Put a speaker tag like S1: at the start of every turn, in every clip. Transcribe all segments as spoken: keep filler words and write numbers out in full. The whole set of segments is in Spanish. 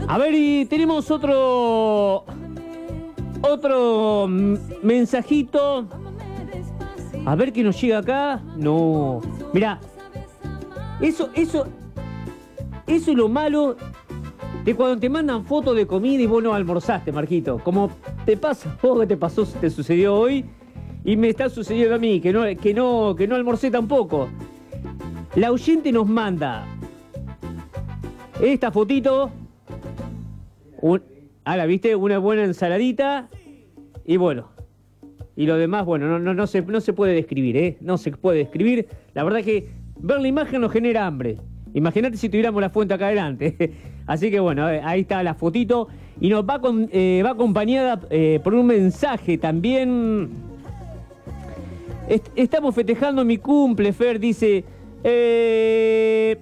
S1: A ver, y tenemos otro... Otro mensajito. A ver qué nos llega acá. No. Mirá. Eso, eso... Eso es lo malo de cuando te mandan fotos de comida y vos no almorzaste, Marquito. Como te pasa, vos que te pasó, te sucedió hoy y me está sucediendo a mí, que no, que no, que no almorcé tampoco. La oyente nos manda esta fotito. Un, ah, ¿la viste? Una buena ensaladita. Y bueno. Y lo demás, bueno, no, no, no, se, no se puede describir, ¿eh? No se puede describir. La verdad que ver la imagen nos genera hambre. Imagínate si tuviéramos la fuente acá adelante. Así que bueno, ahí está la fotito. Y nos va, con, eh, va acompañada eh, por un mensaje también. Est estamos festejando mi cumple, Fer, dice. Eh,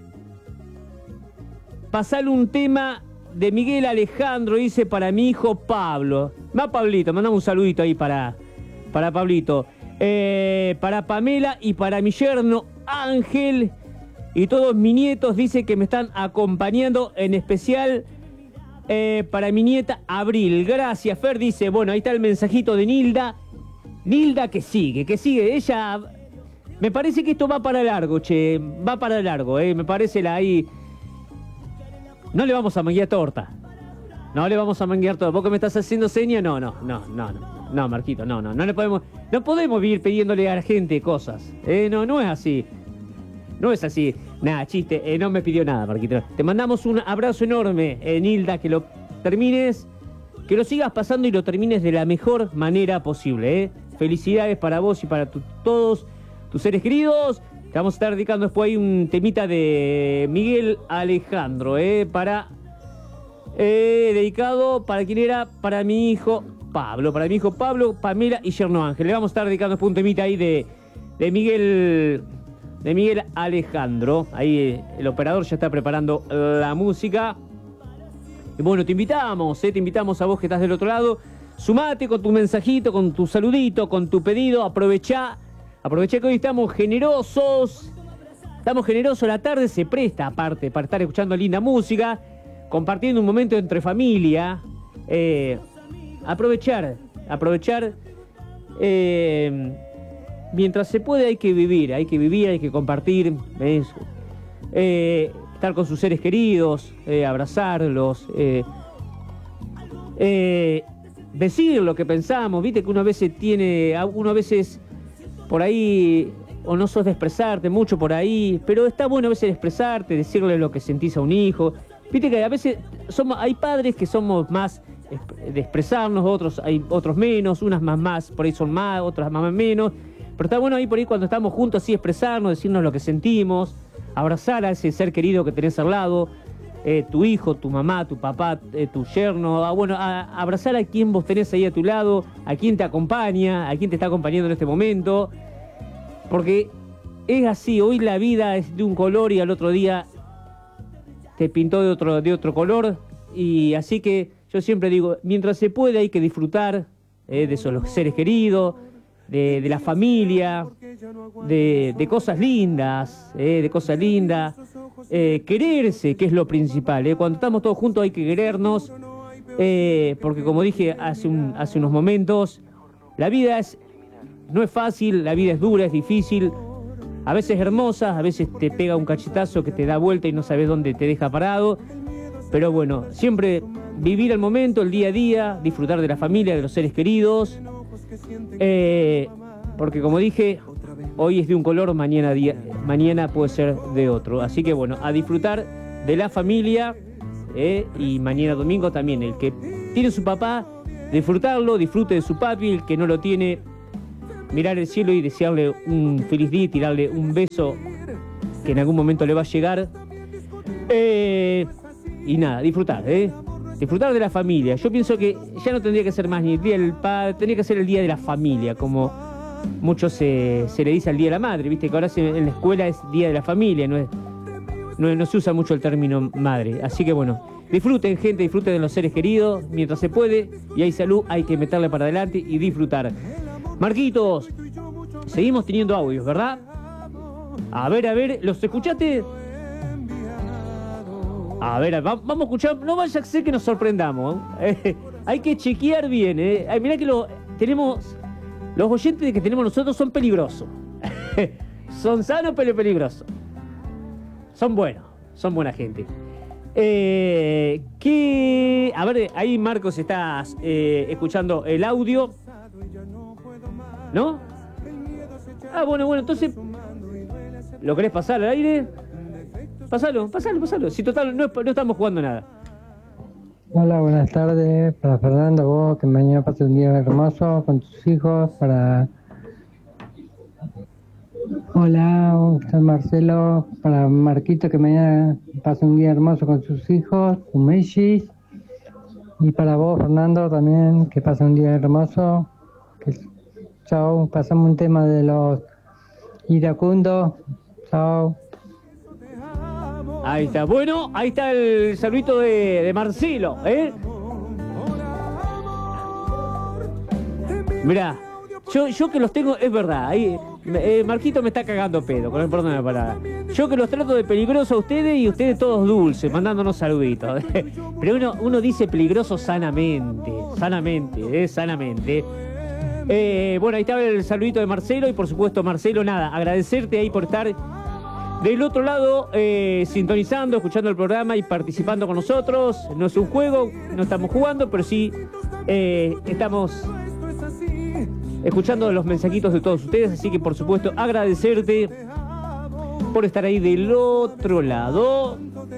S1: pasale un tema de Miguel Alejandro, dice, para mi hijo Pablo. Va Pablito, mandamos un saludito ahí para, para Pablito. Eh, para Pamela y para mi yerno Ángel. Y todos mis nietos, dice que me están acompañando, en especial eh, para mi nieta Abril. Gracias, Fer, dice. Bueno, ahí está el mensajito de Nilda. Nilda que sigue, que sigue. Ella, me parece que esto va para largo, che. Va para largo, eh. Me parece la ahí. No le vamos a manguear torta. No le vamos a manguear torta. ¿Vos que me estás haciendo seña? No, no, no, no, no. No, Marquito, no, no. No le podemos, no podemos vivir pidiéndole a la gente cosas. Eh, no, no es así. No es así. Nada, chiste, eh, no me pidió nada, Marquito. Te mandamos un abrazo enorme, eh, Nilda, que lo termines, que lo sigas pasando y lo termines de la mejor manera posible, eh. Felicidades para vos y para tu, todos tus seres queridos. Te vamos a estar dedicando después ahí un temita de Miguel Alejandro, eh, para, eh, dedicado para quien era, para mi hijo Pablo, para mi hijo Pablo, Pamela y yerno Ángel. Le vamos a estar dedicando después un temita ahí de, de Miguel... de Miguel Alejandro. Ahí el operador ya está preparando la música. Y bueno, te invitamos, ¿eh? Te invitamos a vos que estás del otro lado. Sumate con tu mensajito, con tu saludito, con tu pedido. Aprovechá, aprovechá que hoy estamos generosos. Estamos generosos, la tarde se presta aparte para estar escuchando linda música, compartiendo un momento entre familia. Eh, aprovechar, aprovechar... Eh, Mientras se puede hay que vivir, hay que vivir, hay que compartir, ¿ves? Eh, estar con sus seres queridos, eh, abrazarlos, eh, eh, decir lo que pensamos, viste que uno a veces tiene, uno a veces por ahí, o no sos de expresarte mucho por ahí, pero está bueno a veces expresarte, decirle lo que sentís a un hijo, viste que a veces somos, hay padres que somos más de expresarnos, otros hay otros menos, unas más más, por ahí son más, otras más menos. Pero está bueno ahí por ahí cuando estamos juntos así expresarnos, decirnos lo que sentimos, abrazar a ese ser querido que tenés al lado, eh, tu hijo, tu mamá, tu papá, eh, tu yerno, ah, bueno, a, abrazar a quien vos tenés ahí a tu lado, a quien te acompaña, a quien te está acompañando en este momento, porque es así, hoy la vida es de un color y al otro día te pintó de otro, de otro color, y así que yo siempre digo, mientras se puede hay que disfrutar eh, de esos los seres queridos, De, de la familia, de, de cosas lindas, eh, de cosas lindas, eh, quererse, que es lo principal, eh. Cuando estamos todos juntos hay que querernos, eh, porque como dije hace, un, hace unos momentos, la vida es, no es fácil, la vida es dura, es difícil, a veces hermosa, a veces te pega un cachetazo que te da vuelta y no sabes dónde te deja parado, pero bueno, siempre vivir el momento, el día a día, disfrutar de la familia, de los seres queridos. Eh, porque como dije, hoy es de un color, mañana, día, mañana puede ser de otro. Así que bueno, a disfrutar de la familia, eh, y mañana domingo también. El que tiene su papá, disfrutarlo, disfrute de su papi. El que no lo tiene, mirar el cielo y desearle un feliz día y tirarle un beso que en algún momento le va a llegar. Eh, y nada, disfrutar, ¿eh? Disfrutar de la familia. Yo pienso que ya no tendría que ser más ni el día del padre, tendría que ser el día de la familia, como mucho se, se le dice al día de la madre, viste que ahora se, en la escuela es día de la familia, no, es, no, no se usa mucho el término madre. Así que bueno, disfruten gente, disfruten de los seres queridos, mientras se puede, y hay salud, hay que meterle para adelante y disfrutar. Marquitos, seguimos teniendo audios, ¿verdad? A ver, a ver, ¿los escuchaste? A ver, va, vamos a escuchar, no vaya a ser que nos sorprendamos. Eh, hay que chequear bien, ¿eh? Ay, mirá que lo tenemos, los oyentes que tenemos nosotros son peligrosos. Son sanos pero peligrosos. Son buenos, son buena gente. Eh, que, a ver, ahí Marcos estás eh, escuchando el audio, ¿no? Ah, bueno, bueno, entonces, ¿lo querés pasar al aire? Pásalo, pásalo, pásalo. Si total, no, no estamos jugando nada.
S2: Hola, buenas tardes. Para Fernando, vos, que mañana pases un día hermoso con tus hijos. Para... Hola, soy Marcelo. Para Marquito, que mañana pase un día hermoso con sus hijos, con Mellis. Y para vos, Fernando, también, que pase un día hermoso. Que... Chao, pasamos un tema de los iracundos. Chao.
S1: Ahí está, bueno, ahí está el saludito de, de Marcelo, ¿eh? Mirá, yo, yo que los tengo, es verdad, ahí, eh, Marquito me está cagando pedo, con el perdón de la palabra. Yo que los trato de peligroso a ustedes y ustedes todos dulces, mandándonos saluditos. Pero uno, uno dice peligroso sanamente, sanamente, eh, sanamente. Eh, bueno, ahí está el saludito de Marcelo y por supuesto, Marcelo, nada, agradecerte ahí por estar del otro lado, eh, sintonizando, escuchando el programa y participando con nosotros. No es un juego, no estamos jugando, pero sí eh, estamos escuchando los mensajitos de todos ustedes. Así que, por supuesto, agradecerte por estar ahí del otro lado.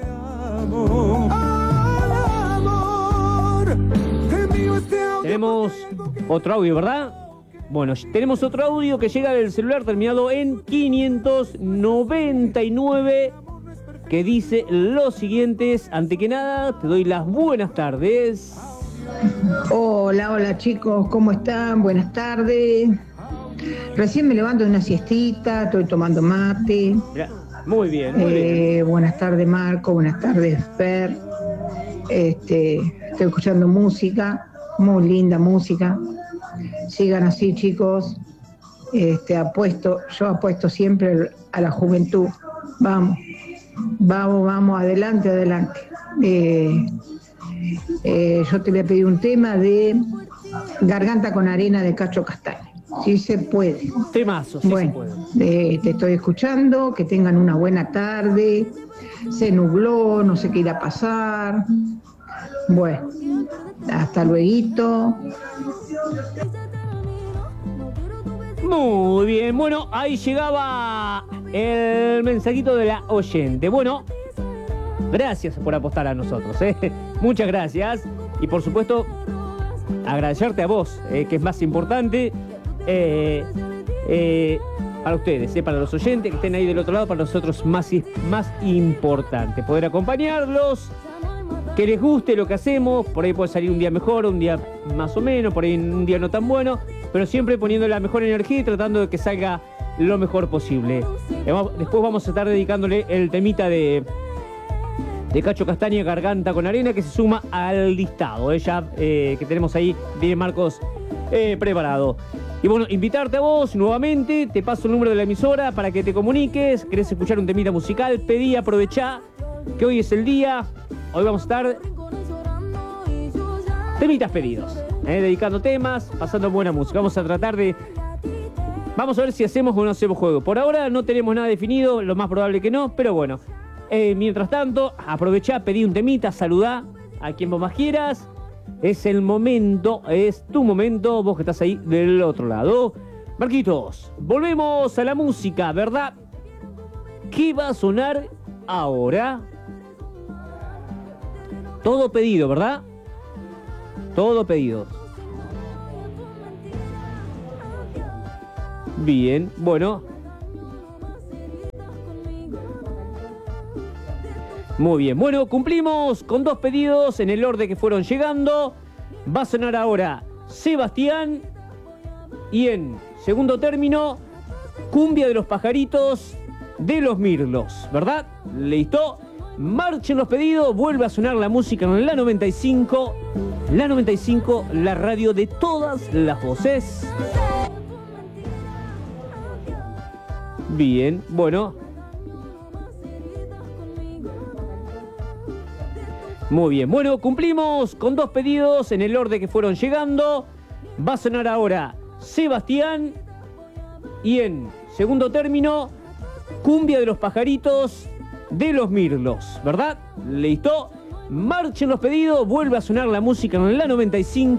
S1: Tenemos otro audio, ¿verdad? Bueno, tenemos otro audio que llega del celular terminado en quinientos noventa y nueve que dice lo siguiente. Ante que nada, te doy las buenas tardes.
S3: Hola, hola chicos, ¿cómo están? Buenas tardes. Recién me levanto de una siestita, estoy tomando mate.
S1: Mirá, muy bien, muy
S3: eh,
S1: bien.
S3: Buenas tardes Marco, buenas tardes Fer. Este, estoy escuchando música, muy linda música. Sigan así, chicos. Este, apuesto, yo apuesto siempre a la juventud. Vamos, vamos, vamos, adelante, adelante. Eh, eh, yo te voy a pedir un tema de Garganta con Arena de Cacho Castaña. Si se puede.
S1: Temazo, sí,
S3: bueno,
S1: se puede.
S3: Eh, te estoy escuchando, que tengan una buena tarde. Se nubló, no sé qué irá a pasar. Bueno, hasta luego.
S1: Muy bien, bueno, ahí llegaba el mensajito de la oyente. Bueno, gracias por apostar a nosotros, ¿eh? Muchas gracias. Y por supuesto, agradecerte a vos, eh, que es más importante, eh, eh, para ustedes, eh, para los oyentes que estén ahí del otro lado, para nosotros más, más importante, poder acompañarlos, que les guste lo que hacemos. Por ahí puede salir un día mejor, un día más o menos, por ahí un día no tan bueno, pero siempre poniendo la mejor energía y tratando de que salga lo mejor posible. Después vamos a estar dedicándole el temita de, de Cacho Castaña, Garganta con Arena, que se suma al listado. Ella eh, que tenemos ahí, viene Marcos eh, preparado. Y bueno, invitarte a vos nuevamente, te paso el número de la emisora para que te comuniques. ¿Querés escuchar un temita musical? Pedí, aprovechá que hoy es el día. Hoy vamos a estar temitas pedidos, eh, dedicando temas, pasando buena música. Vamos a tratar de... Vamos a ver si hacemos o no hacemos juego. Por ahora no tenemos nada definido, lo más probable que no, pero bueno. Eh, mientras tanto, aprovechá, pedí un temita, saludá a quien vos más quieras. Es el momento, es tu momento, vos que estás ahí del otro lado. Marquitos, volvemos a la música, ¿verdad? ¿Qué va a sonar ahora? Todo pedido, ¿verdad? Todo pedido. Bien, bueno. Muy bien, bueno, cumplimos con dos pedidos en el orden que fueron llegando. Va a sonar ahora Sebastián y en segundo término, Cumbia de los Pajaritos de los Mirlos, ¿verdad? ¿Listo? Marchen los pedidos, vuelve a sonar la música en la noventa y cinco. La noventa y cinco, la radio de todas las voces. Bien, bueno. Muy bien, bueno, cumplimos con dos pedidos en el orden que fueron llegando. Va a sonar ahora Sebastián y en segundo término, Cumbia de los Pajaritos de los Mirlos, ¿verdad? ¿Listo? Marchen los pedidos, vuelve a sonar la música en la noventa y cinco.